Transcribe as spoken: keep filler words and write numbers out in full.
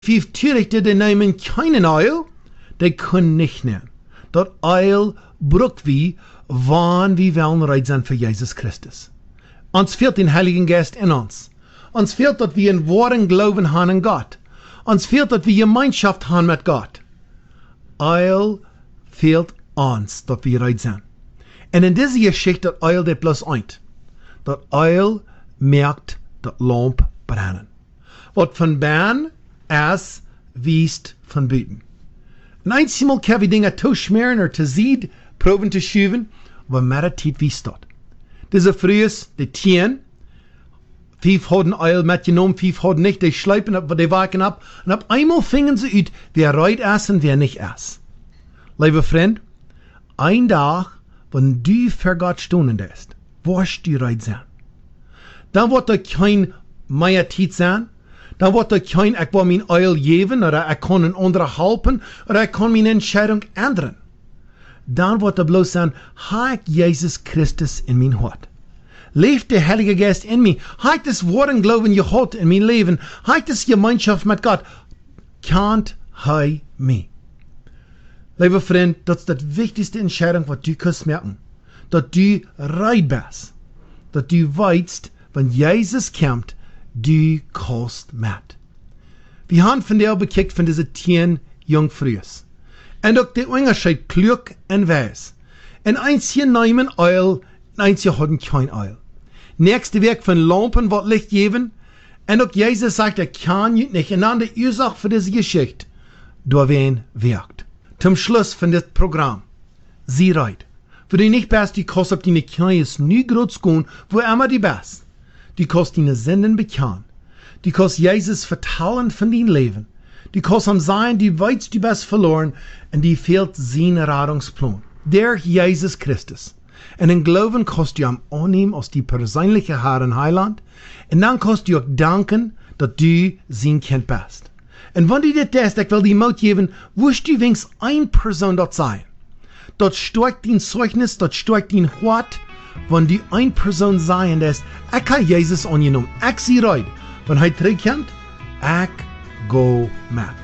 Vijf Törichte, die nehmen keinen Eil, die können nicht nehmen. Dat Eil brucht wie, wann wir wollen reid sein für Jesus Christus. Uns fehlt den Heiligen Geist in uns. Uns fehlt, dass wir in wahren Glauben haben an Gott. Uns fehlt, dass wir Gemeinschaft haben mit Gott. Eil fehlt uns, dass wir reid sein. Und in dieser Geschichte, dat Eil der bloß eint. Dat Eil merkt dat Lamp brennen. Wat von Bern as wiest von Büten. En einmal kan we dingen toeschmeren oder te zied, proben te schuiven, waar meditate wiest dat. Diese Frühes, die tien, vijf hadden Eil metgenomen, vijf hadden nicht, die schleipen ab, die waken ab, und auf einmal fingen sie uit, wer reit essen, wer nicht ess. Liebe Freund, ein Tag, wenn du für Gott stunden lässt, wirst du reit sein. Dann wird da kein Majestät sein, dann wird da kein, ich will mein Eil geben, oder ich kann einen anderen helfen, oder ich kann meine Entscheidung ändern. Dann wird da bloß sein, habe ich Jesus Christus in mein Hart. Leeft der Heilige Geist in mir, habe ich das Wort und Glauben gehört in mein Leben, habe ich das Gemeinschaft mit Gott, can't he me. Lieber Freund, das ist die wichtigste Entscheidung, was du kannst merken. Dass du reit bist. Dass du weißt, wenn Jesus kommt, du kommst mit. Wir haben von der bekickt von diesen zehn Jungfrühes. Und auch der Unterschied klug und weiß. Und eins hier nehmen Eil, und eins hier hatten kein Eil. Nächste Werk von Lampen wird Licht geben. Und auch Jesus sagt, er kann nicht. Und dann die Ursache für diese Geschichte, durch wen wirkt. Zum Schluss von das Programm. Sie reit. Für die nicht best, die kostet die Kleines nie groß gehen, wo immer die best. Die kostet die Senden bekannt. Die kostet Jesus vertalen von dein Leben. Die kostet am Sein, die weit die best verloren, und die fehlt sein Radungsplan. Der Jesus Christus. Und in Glauben kostet du am annehmen aus die persönliche Herr Heiland, und dann kostet du auch danken, dass du sein Kind bist. Und wenn du das tust, ich will die Mut geben, wirst du wenigstens eine Person dort sein. Dort stärkt dein Zeugnis, dort stärkt dein Hort, wenn du eine Person sein lässt, ich habe Jesus angenommen, ich sie reid, wenn er zurückkommt, ich go mit.